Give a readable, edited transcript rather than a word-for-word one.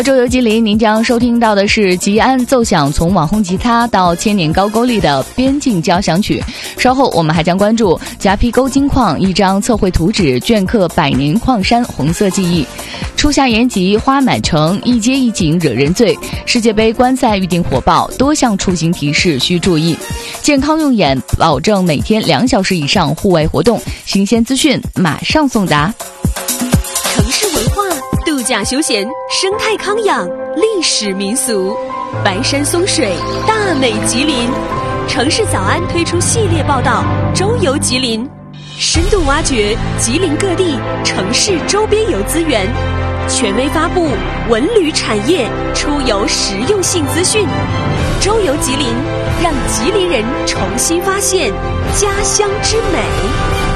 周游吉林，您将收听到的是吉安奏响从网红吉他到千年高句丽的边境交响曲。稍后我们还将关注夹皮沟金矿一张测绘图纸，镌刻百年矿山红色记忆。初夏延吉花满城，一街一景惹人醉。世界杯观赛预定火爆，多项出行提示需注意。健康用眼，保证每天2小时以上户外活动。新鲜资讯马上送达。 城市文化、度假休闲、生态康养、历史民俗，白山松水，大美吉林。城市早安推出系列报道《周游吉林》，深度挖掘吉林各地城市周边游资源，权威发布文旅产业出游实用性资讯。周游吉林，让吉林人重新发现家乡之美。